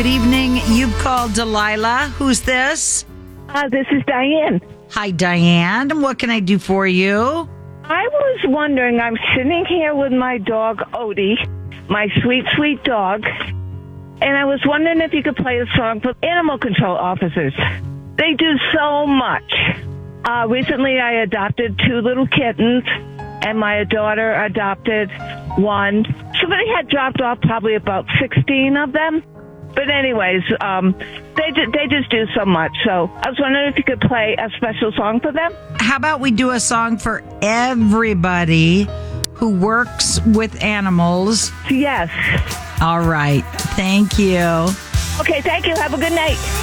good evening. You've called Delilah. Who's this? This is Diane. Hi, Diane. What can I do for you? I was wondering, I'm sitting here with my dog, Odie, my sweet, sweet dog, and I was wondering if you could play a song for animal control officers. They do so much. Recently, I adopted 2 little kittens, and my daughter adopted 1. Somebody had dropped off probably about 16 of them. But anyways, they just do so much. So I was wondering if you could play a special song for them. How about we do a song for everybody who works with animals? Yes. All right. Thank you. Okay, thank you. Have a good night.